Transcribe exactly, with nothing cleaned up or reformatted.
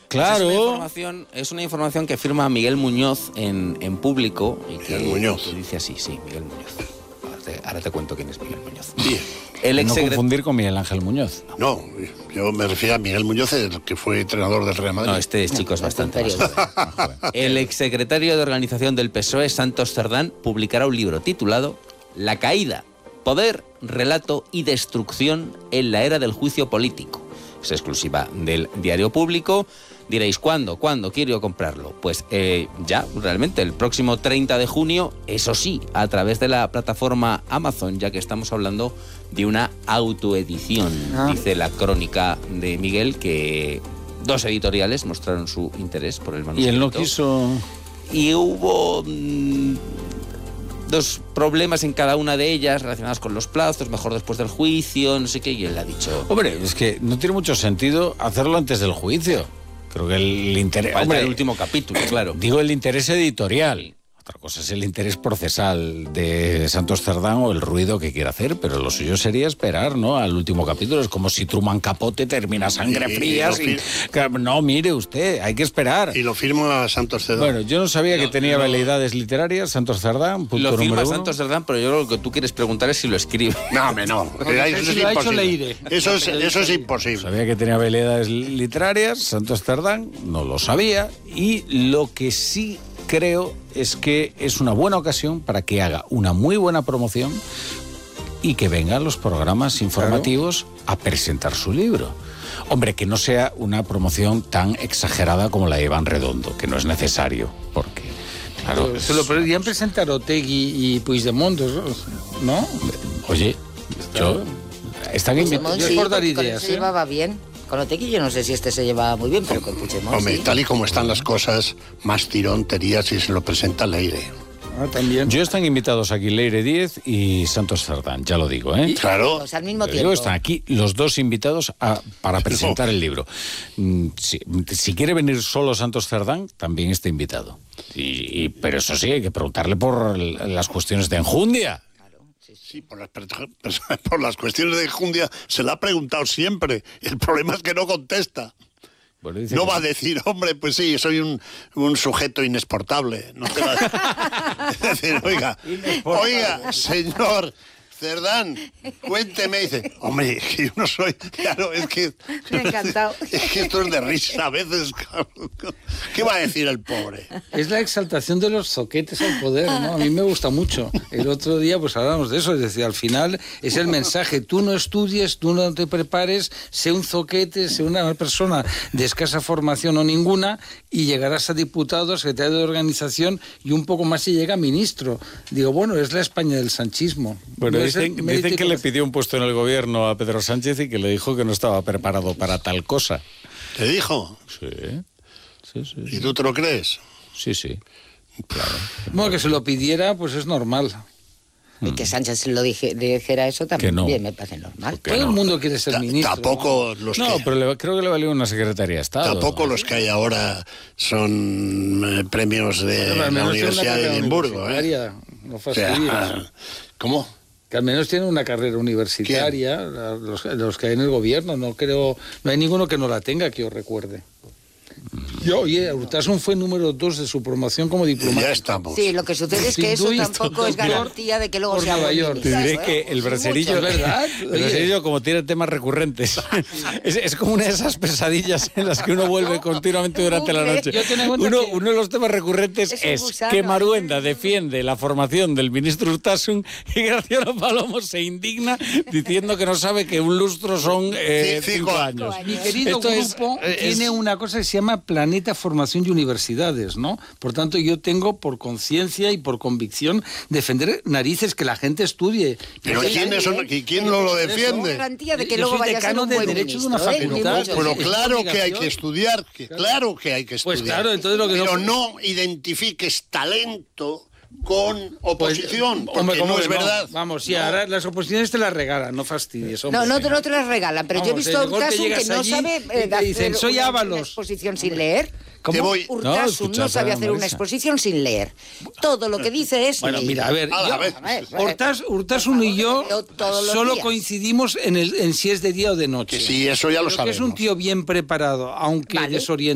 Claro. Es una información, es una información que firma Miguel Muñoz en, en Público. Y que, Miguel Muñoz. que dice así, sí, Miguel Muñoz. Ahora te, ahora te cuento quién es Miguel Muñoz. Bien. El No exsecre- confundir con Miguel Ángel Muñoz. No, yo me refiero a Miguel Muñoz, el que fue entrenador del Real Madrid. No, este es, chicos, bastante más tontería. joven, más joven. El exsecretario de Organización del P S O E, Santos Cerdán, publicará un libro titulado La caída, poder, relato y destrucción en la era del juicio político. Es exclusiva del Diario Público. Diréis, ¿cuándo? ¿Cuándo quiero comprarlo? Pues eh, ya, realmente, el próximo treinta de junio, eso sí, a través de la plataforma Amazon, ya que estamos hablando de una autoedición. Ah. Dice la crónica de Miguel que dos editoriales mostraron su interés por el Y manuscrito. él no quiso... Y hubo mm, dos problemas en cada una de ellas relacionadas con los plazos, mejor después del juicio, no sé qué, y él ha dicho... Hombre, es que no tiene mucho sentido hacerlo antes del juicio. Creo que el interés... Falta Hombre, el último capítulo, claro. digo el interés editorial. Otra cosa es el interés procesal de Santos Cerdán o el ruido que quiera hacer, pero lo suyo sería esperar, ¿no? Al último capítulo. Es como si Truman Capote termina Sangre Y- y Fría. lo sin- fir- No, mire usted, hay que esperar. Y lo firma Santos Cerdán. Bueno, yo no sabía que No, tenía no. veleidades literarias, Santos Cerdán, punto Lo número firma uno. Santos Cerdán, pero yo lo que tú quieres preguntar es si lo escribe. No, hombre, no. Porque Eso si es lo ha hecho imposible. Leire. Eso es, eso es imposible. Sabía que tenía habilidades literarias, Santos Cerdán, no lo sabía, y lo que sí creo es que es una buena ocasión para que haga una muy buena promoción y que vengan los programas informativos a presentar su libro. Hombre, que no sea una promoción tan exagerada como la de Iván Redondo, que no es necesario, porque, claro... Se lo podrían presentar Otegui y Puigdemont, ¿no? Oye, yo... Están invitados... Puigdemont Yo sí, por dar porque con él ideas, se ¿eh? llevaba bien. Con Otegui yo no sé si este se llevaba muy bien, pero con Puigdemont Hombre, sí. tal y como están las cosas, más tirón tenía si se lo presenta Leire. Ah, también. Yo están invitados aquí Leire Díez y Santos Cerdán, ya lo digo, ¿eh? Claro. Pues al mismo Te tiempo. digo, están aquí los dos invitados a- para presentar el libro. Mm, Si, si quiere venir solo Santos Cerdán, también está invitado. Y, y- pero eso sí, hay que preguntarle por l- las cuestiones de enjundia. Sí, por las, per- por las cuestiones de enjundia se le ha preguntado siempre. El problema es que no contesta. Bueno, dice No que- va a decir, hombre, pues sí, soy un, un sujeto inexportable. No te va a es decir, oiga, oiga, señor Cerdán, cuénteme. Dice, hombre, que yo no soy... Claro, es que... Me ha encantado. Es que esto es de risa a veces. ¿Qué va a decir el pobre? Es la exaltación de los zoquetes al poder, ¿no? A mí me gusta mucho. El otro día pues hablábamos de eso, es decir, al final es el mensaje, tú no estudies, tú no te prepares, sé un zoquete, sé una persona de escasa formación o ninguna y llegarás a diputado, secretario de organización y un poco más y llega a ministro. Digo, bueno, es la España del sanchismo. Bueno, No es el dicen, mérito dicen que y le pidió un puesto en el gobierno a Pedro Sánchez y que le dijo que no estaba preparado para tal cosa. ¿Te dijo? Sí, sí, sí. ¿Y tú te lo crees? Sí, sí. Claro. Bueno, que se lo pidiera, pues es normal. Y que Sánchez se lo dije, dijera eso también, Que no. bien, me parece normal. Que Todo no. el mundo quiere ser Ta- ministro. Tampoco los No, que... pero le- creo que le valió una secretaría de Estado. Tampoco los que hay ahora son eh, premios de Pero la al menos tiene una Universidad de carrera Edimburgo. ¿eh? universitaria, No O fastidies. sea, ¿cómo? Que al menos tienen una carrera universitaria, la- los, los que hay en el gobierno. No creo, no hay ninguno que no la tenga, que yo recuerde. Yo, oye, Urtasun fue número dos de su promoción como diplomático. Ya estamos. Sí, lo que sucede es que eso Hinduista, tampoco es doctor, garantía de que luego por sea Nueva buen York. Te ministro, diré ¿eh? que el Sí, braserillo, mucho. Es verdad. el Oye. braserillo como tiene temas recurrentes, es, es como una de esas pesadillas en las que uno vuelve continuamente durante la noche. Yo tengo en cuenta Uno, que- uno de los temas recurrentes Es un es gusano, que ¿eh? Maruenda defiende la formación del ministro Urtasun y Graciano Palomo se indigna diciendo que no sabe que un lustro son eh, Sí, cinco cinco años. años. Mi querido Esto es- grupo es- tiene una cosa que se llama Planeta Formación y Universidades, ¿no? Por tanto, yo tengo por conciencia y por convicción defender narices que la gente estudie. Pero Sí, ¿quiénes sí, son, ¿eh? ¿y quién no lo Es defiende? garantía de que Yo luego soy vaya a ser decano un de buen Derecho de ministro, una ¿eh? Ni facultad, mucho Pero Es menos. claro que hay obligación. que estudiar, que claro que hay que estudiar. Pues claro, entonces lo que Pero no- no identifiques talento con oposición, Pues, porque hombre, ¿cómo no que es verdad. Vamos, sí, No. ahora las oposiciones te las regalan, no fastidies. hombre. No, no te, no te las regalan, pero yo he Vamos, visto a de golpe Urtasun que llegas no allí sabe y eh, te dicen, hacer "Soy una, Ábalos". una exposición sin leer. Te voy. No, Urtasun no, escuchad sabe a hacer una Marisa. exposición sin leer. Todo lo que dice es... Bueno, leer. mira, a ver, Ala, yo- a ver. Urtas- Urtasun y yo Leo todos los solo días. coincidimos en, el, en si es de día o de noche. Que sí, eso ya lo Pero que es un sabemos. tío bien preparado, aunque Vale. desorientado.